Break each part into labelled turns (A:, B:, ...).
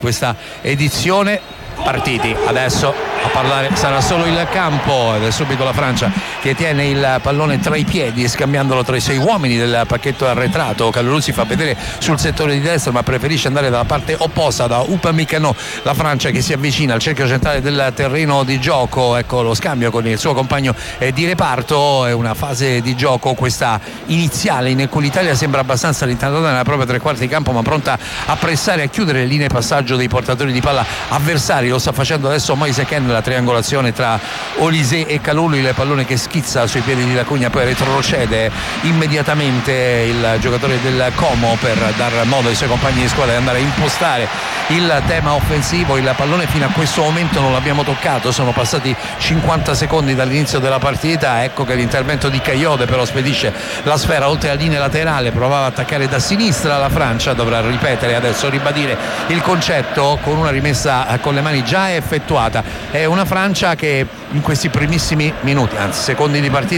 A: questa edizione. Partiti adesso a parlare sarà solo il campo ed è subito la Francia che tiene il pallone tra i piedi, scambiandolo tra i 6 uomini del pacchetto arretrato. Kalulu si fa vedere sul settore di destra ma preferisce andare dalla parte opposta, da Upamecano. La Francia che si avvicina al cerchio centrale del terreno di gioco. Ecco lo scambio con il suo compagno di reparto. È una fase di gioco questa iniziale in cui l'Italia sembra abbastanza rintanata nella propria tre quarti di campo, ma pronta a pressare e a chiudere le linee passaggio dei portatori di palla avversari. Lo sta facendo adesso Moise Kean, la triangolazione tra Olise e Kalulu, il pallone che schizza sui piedi di Dacugna, poi retrocede immediatamente il giocatore del Como per dar modo ai suoi compagni di squadra di andare a impostare il tema offensivo. Il pallone fino a questo momento non l'abbiamo toccato, sono passati 50 secondi dall'inizio della partita. Ecco che l'intervento di Kayode però spedisce la sfera oltre la linea laterale, provava a attaccare da sinistra. La Francia dovrà ripetere adesso, ribadire il concetto con una rimessa con le mani già effettuata. È una Francia che in questi primissimi minuti, anzi secondi di partita,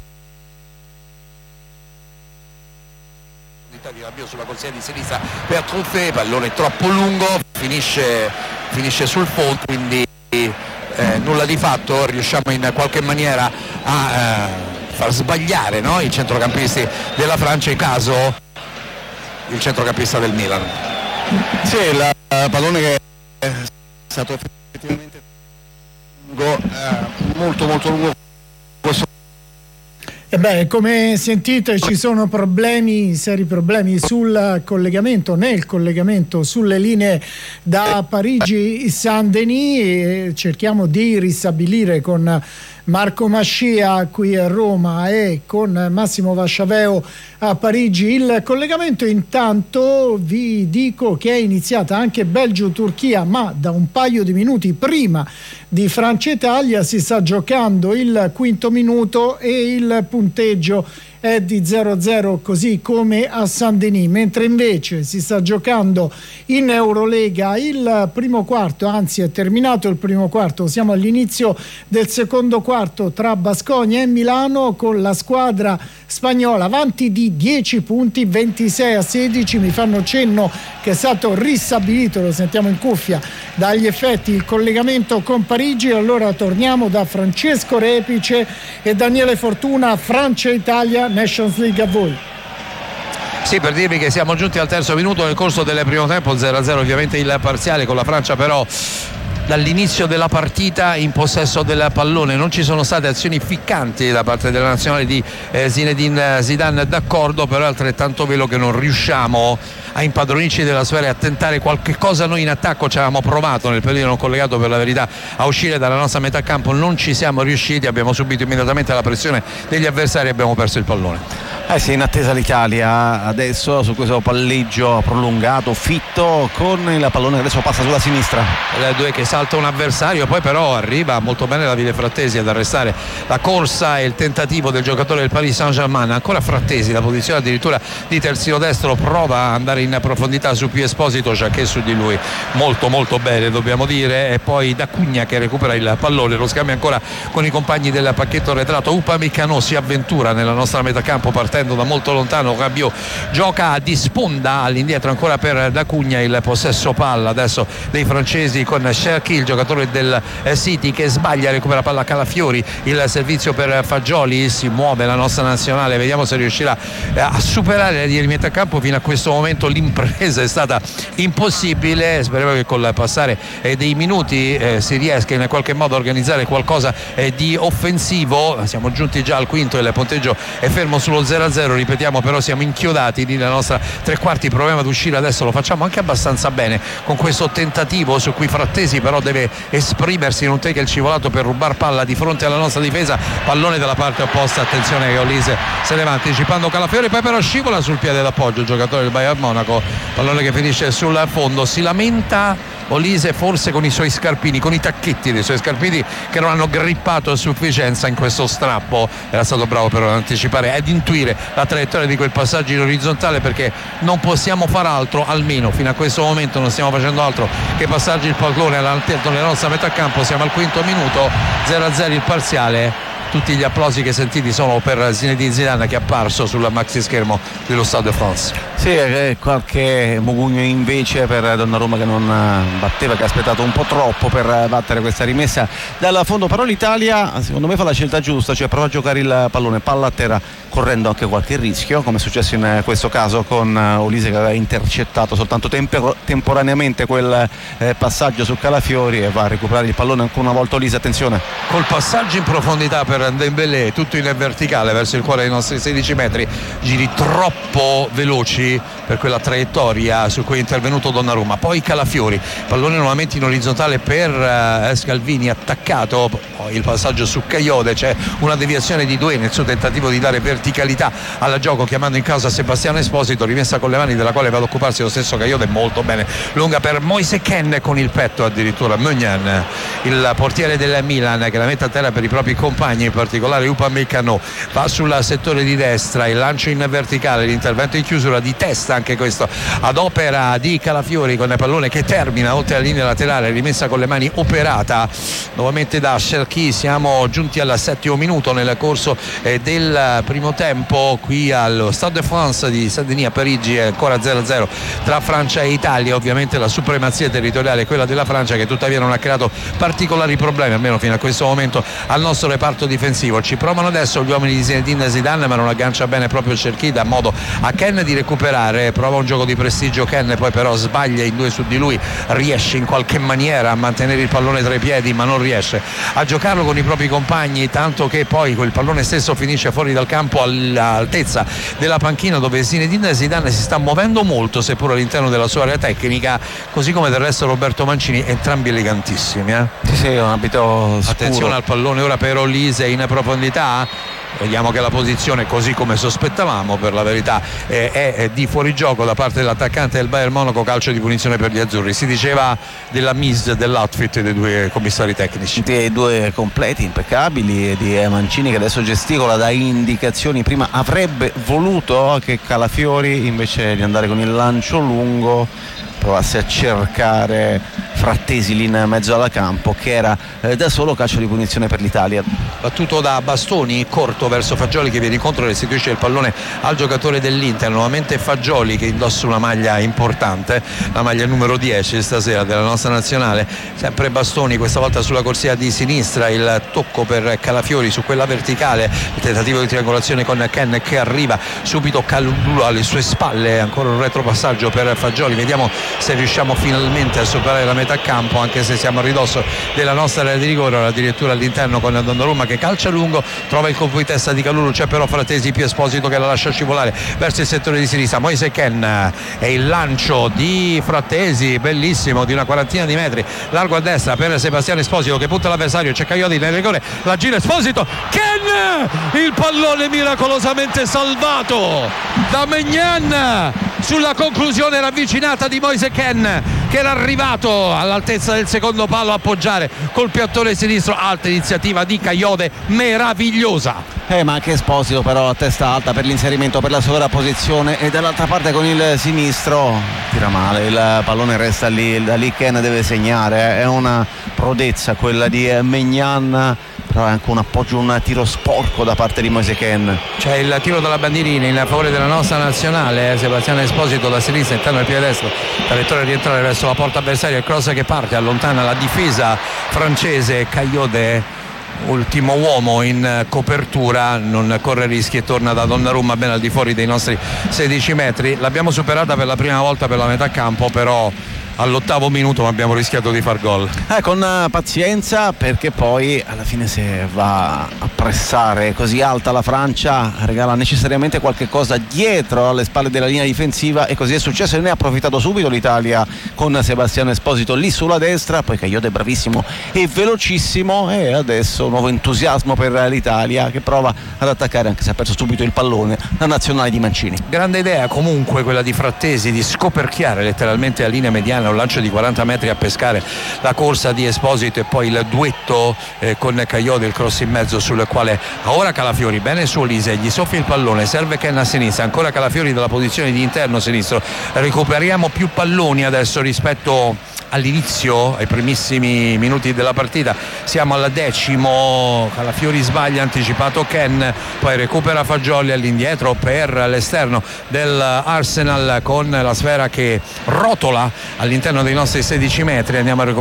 A: di avvio sulla corsia di sinistra per Truffet, pallone troppo lungo, finisce sul fondo, quindi nulla di fatto. Riusciamo in qualche maniera a far sbagliare, no? I centrocampisti della Francia, in caso il centrocampista del Milan.
B: Sì, il pallone che è stato effettivamente lungo, molto lungo.
C: Beh, come sentite ci sono seri problemi nel collegamento sulle linee da Parigi-Saint-Denis. Cerchiamo di ristabilire con Marco Mascia qui a Roma e con Massimo Vasciaveo a Parigi il collegamento. Intanto vi dico che è iniziata anche Belgio-Turchia, ma da un paio di minuti prima di Francia-Italia. Si sta giocando il quinto minuto e il punteggio è di 0-0, così come a Saint-Denis, mentre invece si sta giocando in Eurolega il primo quarto, anzi è terminato il primo quarto, siamo all'inizio del secondo quarto tra Baskonia e Milano, con la squadra spagnola avanti di 10 punti, 26-16. Mi fanno cenno che è stato ristabilito, lo sentiamo in cuffia, dagli effetti il collegamento con Parigi. Allora torniamo da Francesco Repice e Daniele Fortuna. Francia-Italia, Nations League, a voi.
A: Sì, per dirvi che siamo giunti al terzo minuto nel corso del primo tempo, 0-0 ovviamente il parziale, con la Francia però dall'inizio della partita in possesso del pallone. Non ci sono state azioni ficcanti da parte della nazionale di Zinedine Zidane, d'accordo, però è altrettanto vero che non riusciamo a impadronirci della sfera e a tentare qualche cosa. Noi in attacco ci avevamo provato nel periodo non collegato, per la verità, a uscire dalla nostra metà campo, non ci siamo riusciti, abbiamo subito immediatamente la pressione degli avversari e abbiamo perso il pallone.
B: Sì, in attesa l'Italia adesso su questo palleggio prolungato, fitto, con il pallone che adesso passa sulla sinistra.
A: Due che salta un avversario, poi però arriva molto bene Davide Frattesi ad arrestare la corsa e il tentativo del giocatore del Paris Saint-Germain. Ancora Frattesi, la posizione addirittura di terzino destro, prova a andare in profondità su Pio Esposito, Jacquet su di lui molto bene, dobbiamo dire, e poi Dacugna che recupera il pallone, lo scambia ancora con i compagni del pacchetto arretrato. Upamecano si avventura nella nostra metacampo partendo da molto lontano. Rabiot gioca di sponda all'indietro ancora per Dacugna, il possesso palla adesso dei francesi con Cherki, il giocatore del City, che sbaglia, recupera palla Calafiori, il servizio per Fagioli. Si muove la nostra nazionale, vediamo se riuscirà a superare la linea di metacampo. Fino a questo momento l'impresa è stata impossibile, speriamo che col passare dei minuti si riesca in qualche modo a organizzare qualcosa di offensivo. Siamo giunti già al quinto e il punteggio è fermo sullo 0-0, ripetiamo, però siamo inchiodati nella nostra tre quarti, proviamo ad uscire adesso, lo facciamo anche abbastanza bene con questo tentativo su cui Frattesi però deve esprimersi in un tackle scivolato per rubar palla di fronte alla nostra difesa. Pallone dalla parte opposta, attenzione che Olise se ne va anticipando Calafiori, poi però scivola sul piede d'appoggio il giocatore del Bayern Monaco, pallone che finisce sul fondo. Si lamenta Olise forse con i suoi scarpini, con i tacchetti dei suoi scarpini che non hanno grippato a sufficienza in questo strappo. Era stato bravo però ad anticipare, ad intuire la traiettoria di quel passaggio in orizzontale, perché non possiamo far altro, almeno fino a questo momento non stiamo facendo altro che passarci il pallone all'interno della nostra metà campo. Siamo al quinto minuto, 0-0 il parziale. tutti gli applausi che sentiti sono per Zinedine Zidane, che è apparso sul maxi schermo dello Stade de France.
B: Sì, qualche mugugno invece per Donnarumma, che non batteva, che ha aspettato un po' troppo per battere questa rimessa dal fondo. Però l'Italia secondo me fa la scelta giusta, cioè prova a giocare il pallone palla a terra, correndo anche qualche rischio, come è successo in questo caso con Olise, che aveva intercettato soltanto temporaneamente quel passaggio su Calafiori, e va a recuperare il pallone ancora una volta Olise. Attenzione
A: col passaggio in profondità per Dembélé, tutto in verticale verso il cuore dei nostri 16 metri, giri troppo veloci per quella traiettoria su cui è intervenuto Donnarumma. Poi Calafiori, pallone nuovamente in orizzontale per Scalvini, attaccato, poi il passaggio su Kayode, c'è una deviazione di Doué nel suo tentativo di dare verticalità al gioco, chiamando in causa Sebastiano Esposito, rimessa con le mani della quale va ad occuparsi lo stesso Kayode molto bene, lunga per Moise Kean con il petto addirittura. Meunian, il portiere del Milan, che la mette a terra per i propri compagni, in particolare Upamecano, va sul settore di destra, il lancio in verticale, l'intervento in chiusura di testa, anche questo ad opera di Calafiori, con il pallone che termina oltre la linea laterale, rimessa con le mani operata nuovamente da Cherki. Siamo giunti al 7° minuto nel corso del primo tempo qui allo Stade de France di Saint-Denis a Parigi. È ancora 0-0 tra Francia e Italia. Ovviamente la supremazia territoriale è quella della Francia, che tuttavia non ha creato particolari problemi, almeno fino a questo momento, al nostro reparto difensivo. Ci provano adesso gli uomini di Zinedine Zidane, ma non aggancia bene proprio Cherki, dà modo a Kean di recuperare, prova un gioco di prestigio Kean, poi però sbaglia in due su di lui, riesce in qualche maniera a mantenere il pallone tra i piedi, ma non riesce a giocarlo con i propri compagni, tanto che poi quel pallone stesso finisce fuori dal campo all'altezza della panchina, dove Zinedine Zidane si sta muovendo molto, seppur all'interno della sua area tecnica, così come del resto Roberto Mancini, entrambi elegantissimi.
B: Sì, un abito scuro.
A: Attenzione al pallone ora per Olise in profondità. Vediamo che la posizione, così come sospettavamo per la verità, è di fuorigioco da parte dell'attaccante del Bayern Monaco. Calcio di punizione per gli azzurri. Si diceva della mise dell'outfit dei due commissari tecnici,
B: dei due completi impeccabili, di Mancini, che adesso gesticola, dà indicazioni. Prima avrebbe voluto che Calafiori, invece di andare con il lancio lungo, provasse a cercare Frattesi lì in mezzo alla campo, che era da solo. Calcio di punizione per l'Italia.
A: Battuto da Bastoni, corto verso Fagioli, che viene incontro e restituisce il pallone al giocatore dell'Inter. Nuovamente Fagioli, che indossa una maglia importante, la maglia numero 10 stasera della nostra nazionale. Sempre Bastoni, questa volta sulla corsia di sinistra, il tocco per Calafiori su quella verticale, il tentativo di triangolazione con Kean, che arriva subito Calulu alle sue spalle, ancora un retropassaggio per Fagioli. Vediamo se riusciamo finalmente a superare la metà campo, anche se siamo a ridosso della nostra area di rigore, addirittura all'interno, con Donnarumma che calcia lungo, trova il colpo di testa di Calulu, c'è però Frattesi più Esposito che la lascia scivolare verso il settore di sinistra. Moise Kean, e il lancio di Frattesi bellissimo di una quarantina di metri largo a destra per Sebastiano Esposito, che punta l'avversario, c'è Kayode nel rigore, la gira Esposito, Kean, il pallone miracolosamente salvato da Meunian sulla conclusione ravvicinata di Moise Kean, che era arrivato all'altezza del secondo palo a appoggiare col piattone sinistro. Alta iniziativa di Kayode, meravigliosa.
B: Ma anche Esposito però a testa alta per l'inserimento, per la sovrapposizione, e dall'altra parte con il sinistro tira male, il pallone resta lì, da lì Kean deve segnare. È una prodezza quella di Meunian, però è anche un appoggio, un tiro sporco da parte di Moise Kean.
A: C'è il tiro dalla bandierina in favore della nostra nazionale. Sebastiano Esposito da sinistra, interno del piede destro, traiettoria rientrare verso la porta avversaria, il cross che parte, allontana la difesa francese. Kayode, ultimo uomo in copertura, non corre rischi e torna da Donnarumma ben al di fuori dei nostri 16 metri. L'abbiamo superata per la prima volta per la metà campo, però all'8° minuto abbiamo rischiato di far gol.
B: Con pazienza, perché poi alla fine, se va a pressare così alta la Francia, regala necessariamente qualche cosa dietro alle spalle della linea difensiva, e così è successo, e ne ha approfittato subito l'Italia con Sebastiano Esposito lì sulla destra. Poi Kayode è bravissimo e velocissimo, e adesso nuovo entusiasmo per l'Italia, che prova ad attaccare, anche se ha perso subito il pallone, la nazionale di Mancini.
A: Grande idea comunque quella di Frattesi di scoperchiare letteralmente la linea mediana Saint-Germain, un lancio di 40 metri a pescare la corsa di Esposito e poi il duetto con Cagliodi, il cross in mezzo sul quale ora Calafiori, bene su Olise, gli soffia il pallone, serve Ken a sinistra, ancora Calafiori dalla posizione di interno sinistro. Recuperiamo più palloni adesso rispetto all'inizio, ai primissimi minuti della partita. Siamo al 10°, Calafiori sbaglia, anticipato Ken, poi recupera Fagioli all'indietro per l'esterno dell'Arsenal con la sfera che rotola all'interno dei nostri 16 metri. Andiamo a recuperare